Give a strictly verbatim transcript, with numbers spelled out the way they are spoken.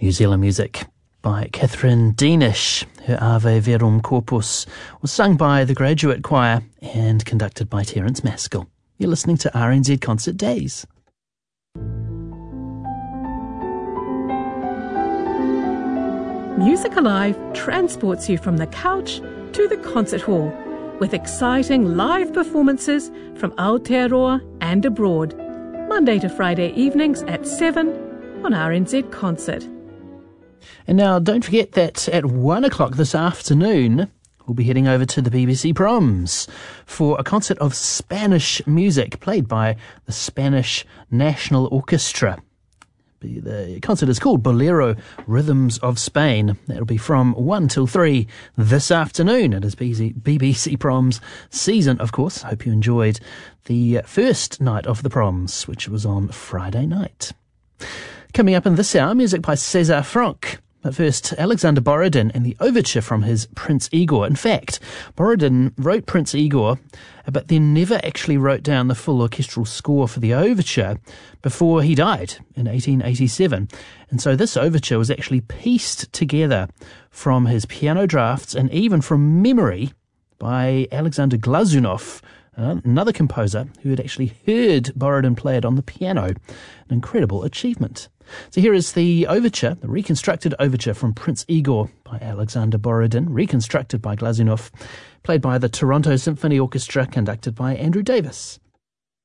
New Zealand music by Catherine Deenish. Her Ave Verum Corpus was sung by the Graduate Choir and conducted by Terence Maskell. You're listening to R N Z Concert Days. Music Alive transports you from the couch to the concert hall with exciting live performances from Aotearoa and abroad. Monday to Friday evenings at seven on R N Z Concert. And now don't forget that at one o'clock this afternoon we'll be heading over to the B B C Proms for a concert of Spanish music played by the Spanish National Orchestra. The concert is called Bolero Rhythms of Spain. That'll be from one till three this afternoon. It is B B C Proms season, of course. I hope you enjoyed the first night of the Proms, which was on Friday night. Coming up in this hour, music by César Franck. But first, Alexander Borodin and the overture from his Prince Igor. In fact, Borodin wrote Prince Igor, but then never actually wrote down the full orchestral score for the overture before he died in eighteen eighty-seven. And so this overture was actually pieced together from his piano drafts and even from memory by Alexander Glazunov, another composer who had actually heard Borodin play it on the piano. An incredible achievement. So here is the overture, the reconstructed overture from Prince Igor by Alexander Borodin, reconstructed by Glazunov, played by the Toronto Symphony Orchestra, conducted by Andrew Davis.